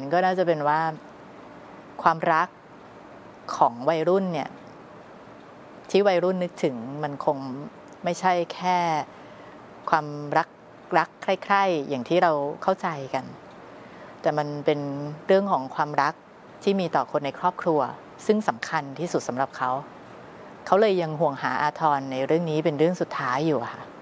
ก็น่าจะเป็นว่าความรักของวัยรุ่นเนี่ยที่วัยรุ่นนึกถึงมันคงไม่ใช่แค่ความรักใคร่ๆอย่างที่เราเข้าใจกันแต่มันเป็นเรื่องของความรักที่มีต่อคนในครอบครัวซึ่งสำคัญที่สุดสำหรับเขาเลยยังห่วงหาอาทรในเรื่องนี้เป็นเรื่องสุดท้ายอยู่ค่ะ